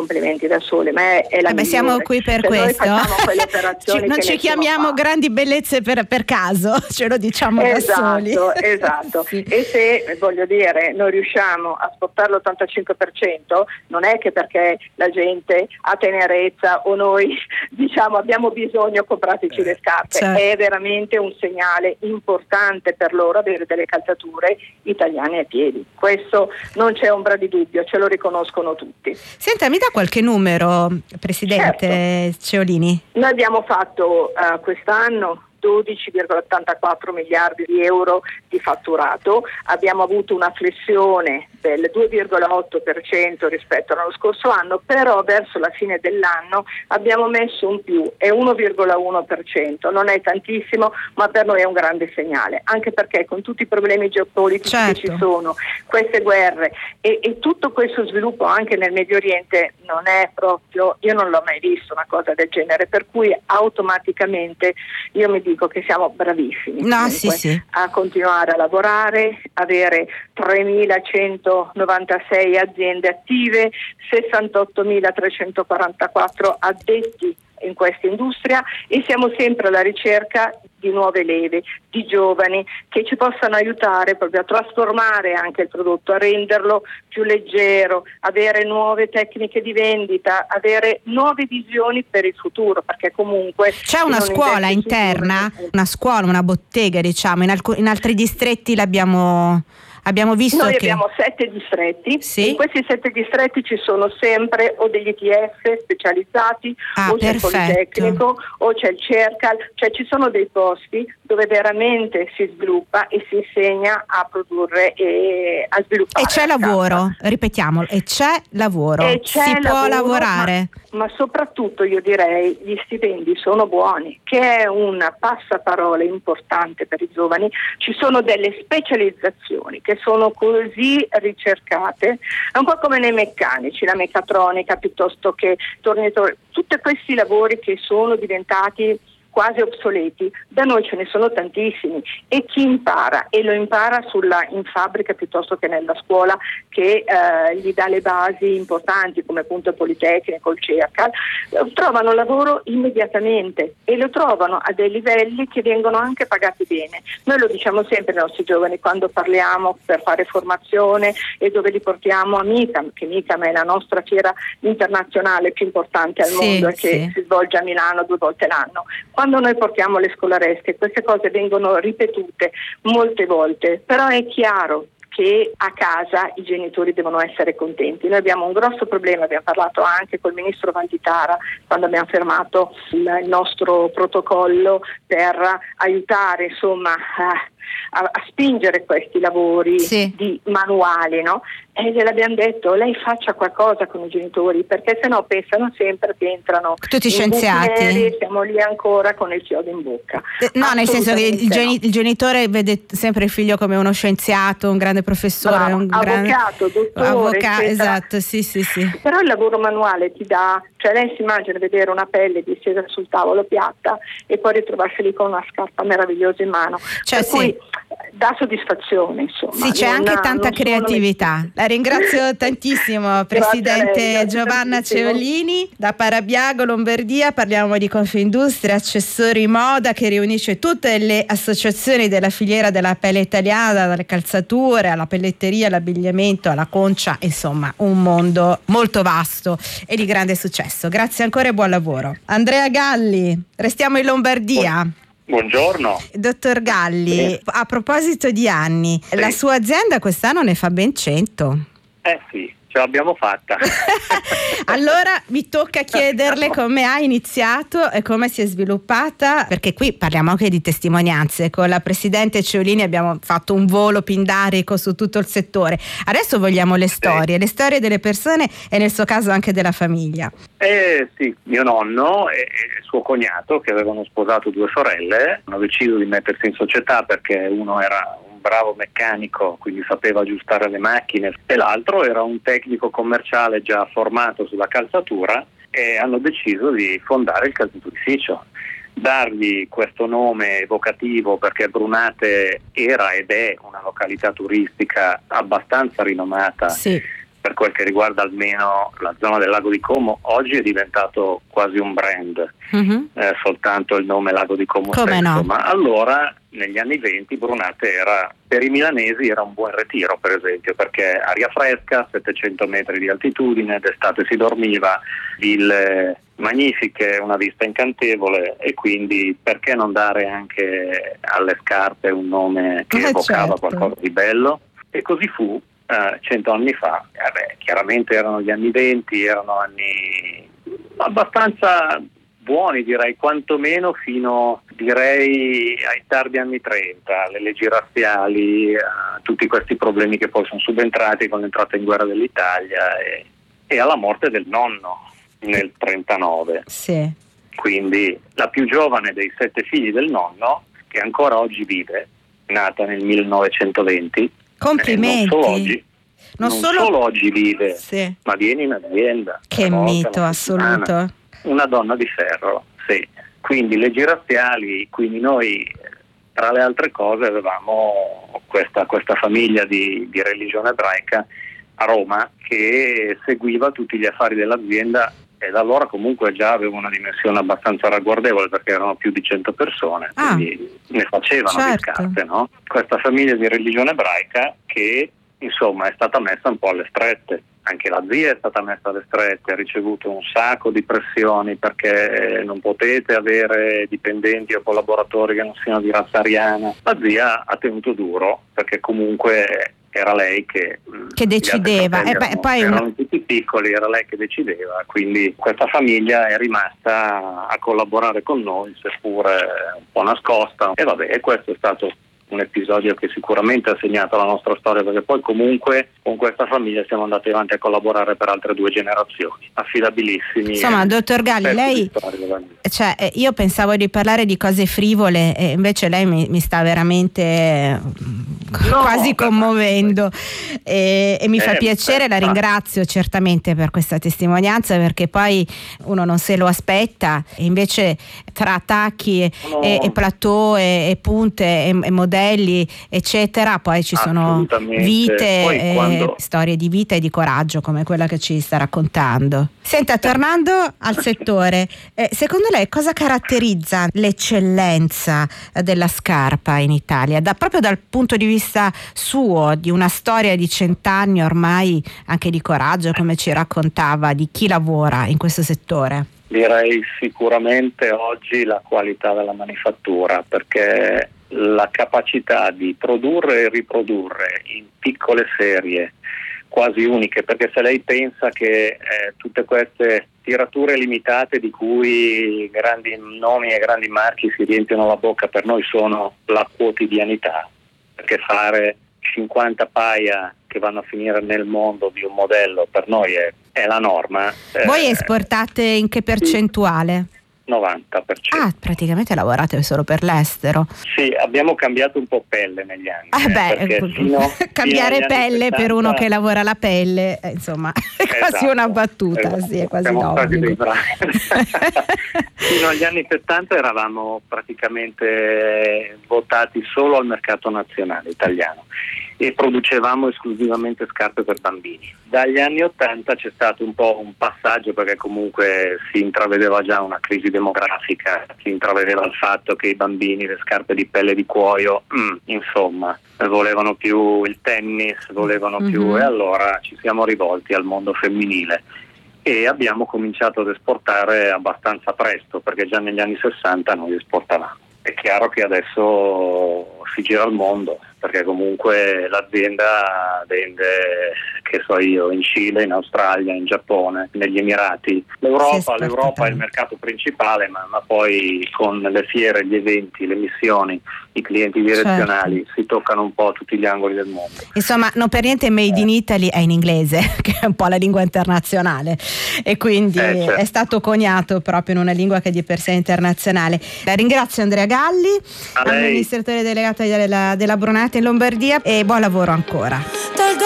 complimenti da sole, ma è la migliore. Siamo qui per questo. Noi facciamo quelle operazioni non ci chiamiamo grandi bellezze per caso, ce lo diciamo da soli. Esatto. Sì. E se, voglio dire, noi riusciamo a spostare l'85%, non è che perché la gente ha tenerezza o noi diciamo abbiamo bisogno, comprateci le scarpe. Certo. È veramente un segnale importante per loro avere delle calzature italiane ai piedi. Questo non c'è ombra di dubbio, ce lo riconoscono tutti. Senta, mi dà qualche numero, Presidente Ceolini? Noi abbiamo fatto quest'anno 12,84 miliardi di euro di fatturato, abbiamo avuto una flessione del 2,8% rispetto all'anno scorso anno, però verso la fine dell'anno abbiamo messo un più, è 1,1%, non è tantissimo, ma per noi è un grande segnale, anche perché con tutti i problemi geopolitici che ci sono, queste guerre e tutto questo sviluppo anche nel Medio Oriente non è proprio, io non l'ho mai visto una cosa del genere, per cui automaticamente io mi dico che siamo bravissimi a continuare a lavorare, avere 3.196 aziende attive, 68.344 addetti in questa industria e siamo sempre alla ricerca di nuove leve, di giovani che ci possano aiutare proprio a trasformare anche il prodotto, a renderlo più leggero, avere nuove tecniche di vendita, avere nuove visioni per il futuro, perché comunque c'è una scuola interna, una bottega, diciamo, in altri distretti abbiamo visto Noi che abbiamo 7 distretti, sì? In questi 7 distretti ci sono sempre o degli ITF specializzati, o c'è il Politecnico, o c'è il Cercal, cioè ci sono dei posti dove veramente si sviluppa e si insegna a produrre e a sviluppare. E c'è lavoro, ripetiamolo, e c'è lavoro, si può lavorare. Ma soprattutto io direi gli stipendi sono buoni, che è un passaparola importante per i giovani. Ci sono delle specializzazioni che sono così ricercate, è un po' come nei meccanici, la meccatronica piuttosto che tornitori, tutti questi lavori che sono diventati quasi obsoleti, da noi ce ne sono tantissimi e chi impara e lo impara in fabbrica piuttosto che nella scuola che gli dà le basi importanti come appunto il Politecnico, il Cercal, trovano lavoro immediatamente e lo trovano a dei livelli che vengono anche pagati bene. Noi lo diciamo sempre ai nostri giovani quando parliamo per fare formazione e dove li portiamo a MICAM, che MICAM è la nostra fiera internazionale più importante al mondo e che si svolge a Milano 2 volte l'anno. Quando noi portiamo le scolaresche queste cose vengono ripetute molte volte, però è chiaro che a casa i genitori devono essere contenti. Noi abbiamo un grosso problema, abbiamo parlato anche col ministro Valditara quando abbiamo firmato il nostro protocollo per aiutare insomma a spingere questi lavori di manuali, no? E gliel'abbiamo detto, lei faccia qualcosa con i genitori, perché sennò pensano sempre che entrano tutti scienziati, siamo lì ancora con il chiodo in bocca. No, nel senso che il genitore vede sempre il figlio come uno scienziato, un grande professore, avvocato, dottore, esatto, sì. Però il lavoro manuale ti dà, cioè lei si immagina vedere una pelle distesa sul tavolo piatta e poi ritrovarsi lì con una scarpa meravigliosa in mano. Cioè, per cui dà soddisfazione, insomma. Sì, c'è anche tanta creatività. La ringrazio tantissimo, Presidente Giovanna Ceolini. Da Parabiago, Lombardia, parliamo di Confindustria, accessori moda, che riunisce tutte le associazioni della filiera della pelle italiana, dalle calzature alla pelletteria, all'abbigliamento, alla concia, insomma un mondo molto vasto e di grande successo. Grazie ancora e buon lavoro. Andrea Galli, restiamo in Lombardia. Buongiorno. Dottor Galli, a proposito di anni, la sua azienda quest'anno ne fa ben 100. Sì, ce l'abbiamo fatta. Allora mi tocca chiederle come ha iniziato e come si è sviluppata, perché qui parliamo anche di testimonianze. Con la Presidente Ceolini abbiamo fatto un volo pindarico su tutto il settore. Adesso vogliamo le storie delle persone e nel suo caso anche della famiglia. Sì, mio nonno e suo cognato, che avevano sposato 2 sorelle, hanno deciso di mettersi in società perché uno era un bravo meccanico, quindi sapeva aggiustare le macchine, e l'altro era un tecnico commerciale già formato sulla calzatura, e hanno deciso di fondare il calzaturificio. Dargli questo nome evocativo perché Brunate era ed è una località turistica abbastanza rinomata per quel che riguarda almeno la zona del lago di Como, oggi è diventato quasi un brand, soltanto il nome Lago di Como stesso, no? Ma allora negli anni 20 Brunate era, per i milanesi, era un buon ritiro, per esempio, perché aria fresca, 700 metri di altitudine, d'estate si dormiva, ville magnifiche, una vista incantevole, e quindi perché non dare anche alle scarpe un nome che evocava qualcosa di bello? E così fu 100 anni fa. Chiaramente erano gli anni 20, erano anni abbastanza buoni, direi, quantomeno fino, direi, ai tardi anni 30, le leggi razziali, tutti questi problemi che poi sono subentrati con l'entrata in guerra dell'Italia e alla morte del nonno nel 39. Sì. Quindi la più giovane dei 7 figli del nonno, che ancora oggi vive, nata nel 1920. Complimenti. Non solo oggi vive, sì, ma viene in azienda. Che mito assoluto. Una donna di ferro, sì. Quindi leggi razziali, quindi noi, tra le altre cose, avevamo questa famiglia di religione ebraica a Roma che seguiva tutti gli affari dell'azienda, e da allora comunque già aveva una dimensione abbastanza ragguardevole, perché erano più di 100 persone, quindi ne facevano di scarpe, no? Questa famiglia di religione ebraica che insomma è stata messa un po' alle strette. Anche la zia è stata messa alle strette, ha ricevuto un sacco di pressioni perché non potete avere dipendenti o collaboratori che non siano di razza ariana. La zia ha tenuto duro, perché comunque era lei che decideva. Erano tutti piccoli, era lei che decideva, quindi questa famiglia è rimasta a collaborare con noi, seppure un po' nascosta. E questo è stato un episodio che sicuramente ha segnato la nostra storia, perché poi comunque con questa famiglia siamo andati avanti a collaborare per altre 2 generazioni, affidabilissimi. Insomma, dottor Galli, lei, io pensavo di parlare di cose frivole e invece lei mi sta veramente quasi commuovendo e mi fa piacere, la ringrazio certamente per questa testimonianza, perché poi uno non se lo aspetta, e invece tra attacchi e plateau e punte e modelli eccetera, poi ci sono vite, storie di vita e di coraggio come quella che ci sta raccontando. Senta, tornando al settore, secondo lei cosa caratterizza l'eccellenza della scarpa in Italia, proprio dal punto di vista suo, di una storia di 100 anni ormai, anche di coraggio, come ci raccontava, di chi lavora in questo settore? Direi sicuramente oggi la qualità della manifattura, perché la capacità di produrre e riprodurre in piccole serie quasi uniche, perché se lei pensa che tutte queste tirature limitate di cui grandi nomi e grandi marchi si riempiono la bocca, per noi sono la quotidianità, perché fare 50 paia che vanno a finire nel mondo di un modello per noi è la norma. Voi esportate in che percentuale? 90%. Praticamente lavorate solo per l'estero. Sì, abbiamo cambiato un po' pelle negli anni. Cambiare pelle per uno che lavora la pelle, insomma, è quasi una battuta, sì, è quasi d'obbligo. Fino agli anni 70 eravamo praticamente votati solo al mercato nazionale italiano e producevamo esclusivamente scarpe per bambini. Dagli anni 80 c'è stato un po' un passaggio, perché comunque si intravedeva già una crisi demografica, si intravedeva il fatto che i bambini le scarpe di pelle di cuoio, insomma, volevano più il tennis, volevano più, e allora ci siamo rivolti al mondo femminile e abbiamo cominciato ad esportare abbastanza presto, perché già negli anni 60 noi esportavamo. È chiaro che adesso si gira al mondo, perché comunque l'azienda vende, che so io, in Cile, in Australia, in Giappone, negli Emirati. L'Europa è il mercato principale, ma poi con le fiere, gli eventi, le missioni, i clienti direzionali si toccano un po' tutti gli angoli del mondo. Insomma, non per niente Made in Italy è in inglese, che è un po' la lingua internazionale, e quindi è stato coniato proprio in una lingua che di per sé è internazionale. La ringrazio, Andrea Galli, amministratore delegato della Brunate in Lombardia, e buon lavoro ancora.